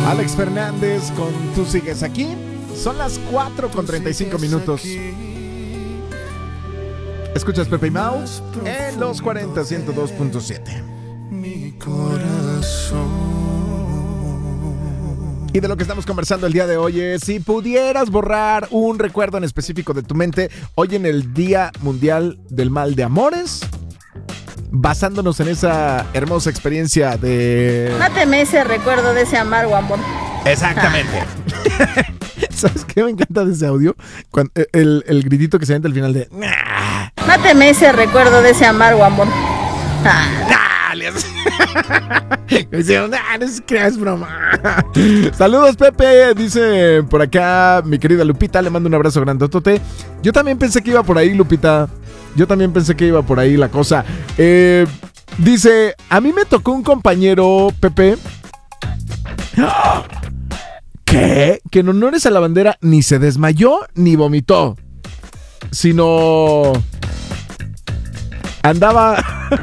Alex Fernández con Tú Sigues Aquí. Son las 4:35. Escuchas Pepe y Mau en los 40 102.7. Mi corazón. Y de lo que estamos conversando el día de hoy es si pudieras borrar un recuerdo en específico de tu mente hoy en el Día Mundial del Mal de Amores, basándonos en esa hermosa experiencia de... Máteme ese recuerdo de ese amargo amor. Exactamente. ¿Sabes qué me encanta de ese audio? Cuando, el gritito que se vende al final de... Máteme ese recuerdo de ese amargo amor. No es que es broma. Saludos, Pepe. Dice por acá mi querida Lupita. Le mando un abrazo grandotote. Yo también pensé que iba por ahí, Lupita. Yo también pensé que iba por ahí la cosa. Dice, a mí me tocó un compañero, Pepe, que en honores a la bandera ni se desmayó ni vomitó, sino andaba...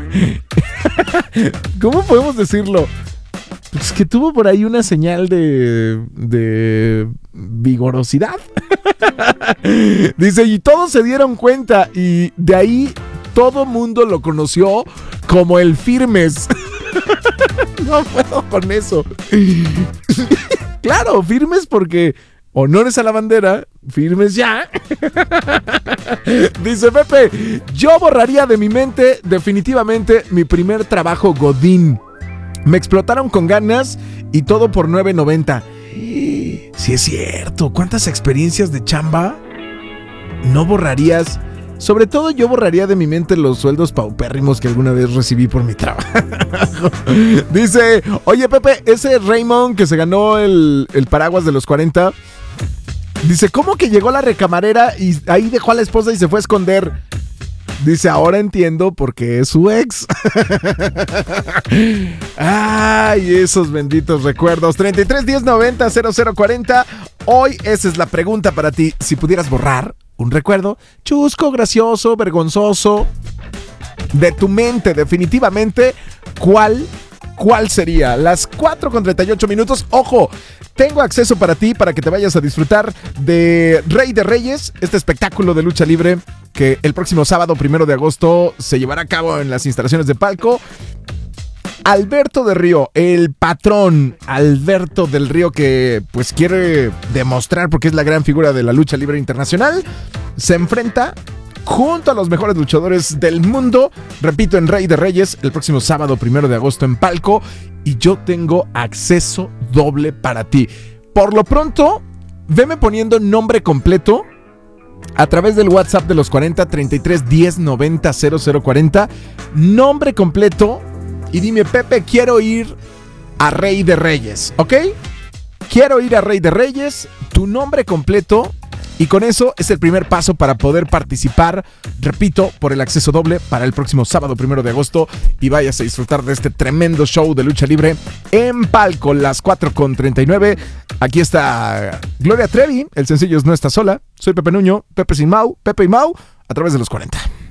¿Cómo podemos decirlo? Pues que tuvo por ahí una señal de vigorosidad. Dice, y todos se dieron cuenta y de ahí todo mundo lo conoció como el Firmes. No puedo con eso. Claro, Firmes porque honores a la bandera, Firmes ya. Dice Pepe, yo borraría de mi mente definitivamente mi primer trabajo godín. Me explotaron con ganas y todo por $9.90. Sí es cierto, ¿cuántas experiencias de chamba no borrarías? Sobre todo yo borraría de mi mente los sueldos paupérrimos que alguna vez recibí por mi trabajo. Dice, oye Pepe, ese Raymond que se ganó el paraguas de los 40... Dice, ¿cómo que llegó la recamarera y ahí dejó a la esposa y se fue a esconder? Dice, ahora entiendo por qué es su ex. Ay, esos benditos recuerdos. 33 10 90 0040. Hoy esa es la pregunta para ti. Si pudieras borrar un recuerdo chusco, gracioso, vergonzoso de tu mente, definitivamente, ¿cuál sería? Las 4:38. Ojo, tengo acceso para ti para que te vayas a disfrutar de Rey de Reyes, este espectáculo de lucha libre que el próximo sábado 1 de agosto se llevará a cabo en las instalaciones de Palco. Alberto del Río, el patrón Alberto del Río, que pues quiere demostrar porque es la gran figura de la lucha libre internacional, se enfrenta junto a los mejores luchadores del mundo, repito, en Rey de Reyes, el próximo sábado 1 de agosto en Palco, y yo tengo acceso doble para ti. Por lo pronto, veme poniendo nombre completo a través del WhatsApp de los 40 33 10 90 0040, nombre completo, y dime, Pepe, quiero ir a Rey de Reyes, ¿ok? Quiero ir a Rey de Reyes, tu nombre completo. Y con eso es el primer paso para poder participar, repito, por el acceso doble para el próximo sábado 1 de agosto. Y vayas a disfrutar de este tremendo show de lucha libre en Palco, las 4:39. Aquí está Gloria Trevi, el sencillo es No Está Sola. Soy Pepe Nuño, Pepe y Mau, a través de los 40.